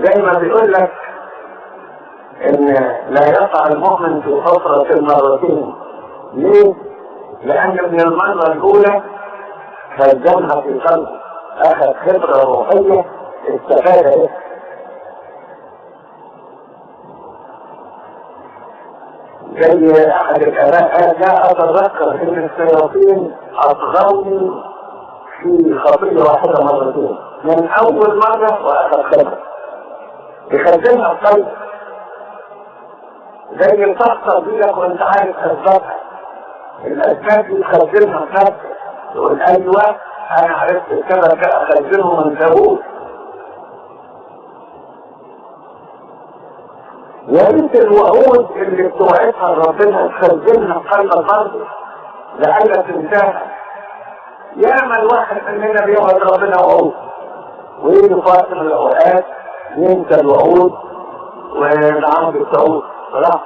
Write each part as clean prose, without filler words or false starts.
زي ما بيقول لك ان لا يقع المؤمن في حفرة مرتين. ليه؟ لان من المرة الاولى خزنها في قلبه، اخذ خبرة روحية استفاد بها. زي احد الاباء قال لا اتذكر ان الشياطين اطغوني في خطية واحدة مرتين، من اول مرة واخذ خبرة يخزنها في قلبه. زي الفحصة دي لك وانت عارف اسبابها، الاسباب دي تخزنها في قلبك، تقول ايوه انا عرفت كذا اخزنه من داوود. يا ريت الوعود اللي بتوعدها ربنا تخزنها في قلبك برضه لعلك تنساها. ياما الواحد مننا بيوعد ربنا وعود ويجي في وقت من الاوقات ينسى الوعود والعمل التعود. خلاص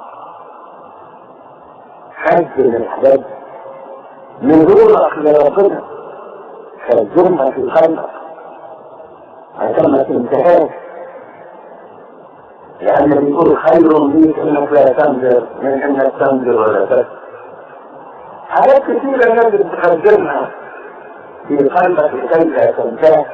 خزن الحاجات من دورك لربنا، خزنها في قلبك عشان ما تنتهاش، لأن بيقول خير ليك إنك لا تنذر من إنك تنذر ولا تنذر. حاجات كثيرة لازم تخزنها في قلبك لكي لا تنتهي.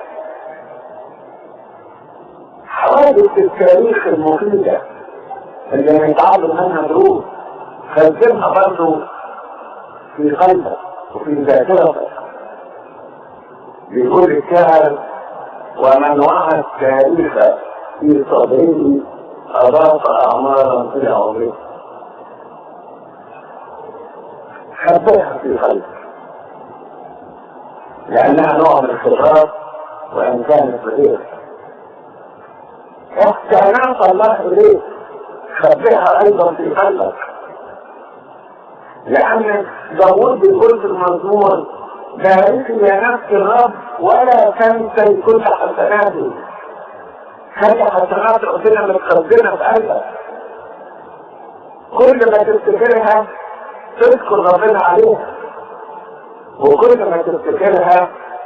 حوادث التاريخ المفيدة اللي نتعلم منها دروس خزنها برضه في قلبك وفي ذاكرتك. بيقول الشاعر ومن وعى التاريخ في صدره أضاف أعمارا إلى عمره. خبئها في قلبك لأنها نوع من الخبرات وإن كانت غير احتيانات الله إليك. خبئها أيضا في قلبك، لأن داوود بيقول في المزمور باركي يا نفس الرب ولا تنسي كل حسناته. خلي حسنات ربنا متخزنة في قلبك، كل ما تفتكرها تذكر ربنا عليها، وكل ما تفتكرها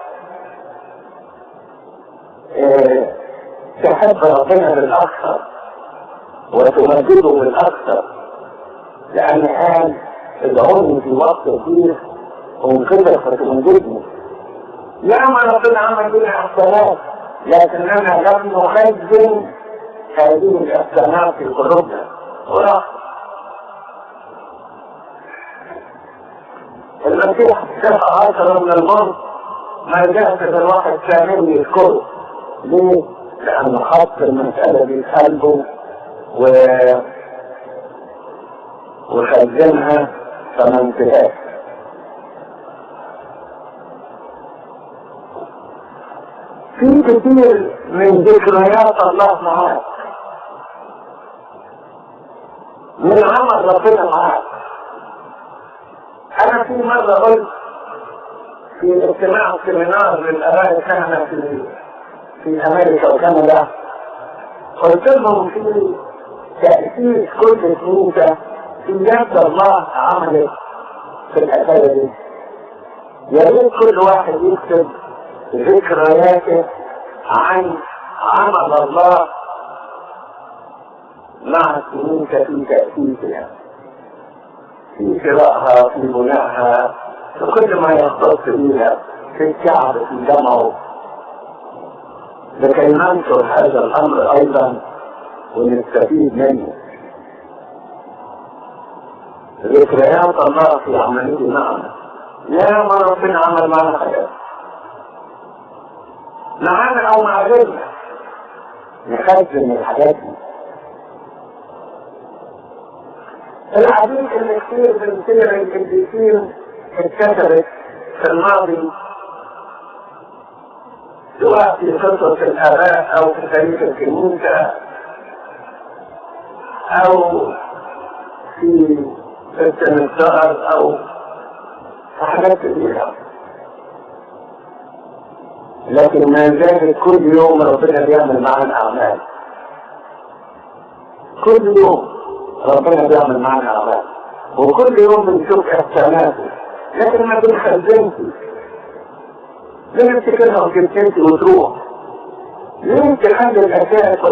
تحب ربنا بالأكثر وتمجده بالأكثر، لأن قال ادعوني في وقت كثير ومن فتمجدني. ياما ربنا عمل بنا احسانات لكننا لم نخزن هذه الاحسانات في قلوبنا. المسيح شفع 10 من الموت ما رجعش الواحد كامل يذكره. ليه؟ لأنه حط المسألة دي في قلبه وخزنها فما انتهاش. في كثير من ذكريات الله معاك، من عمل ربنا معاك. أنا في مرة قلت في اجتماع سيمينار للآباء الكهنة في أمريكا وكندا، قلت لهم في تأسيس كل كنيسة في يد الله عملت في الحكاية دي. يا ريت كل واحد يكتب ذكرياته عن عمل الله مع الكنيسة في تأسيسها، في شرائها، في بنائها، في كل ما يختص بها، في الشعب، في جمعه، لكي ننشر هذا الأمر أيضا ونستفيد منه. ذكريات الله في عمله معنا، يا ما ربنا عمل معنا حاجات معانا أو مع غيرنا، نخزن الحاجات دي. العديد اللي كتير من سير القديسين اتكتبت في الماضي، سواء في قصص الآباء أو في تاريخ الكنيسة أو في السمسار أو في حاجات كثيرة، لكن ما زال كل يوم ربنا بيعمل معنا أعمال. كل يوم ربنا بيعمل معنا أعمال، وكل يوم بنشوف إحساناته، لكن ما بنخزنش. ليه نفتكرها وتنسي وتروح؟ ليه تحل الأشياء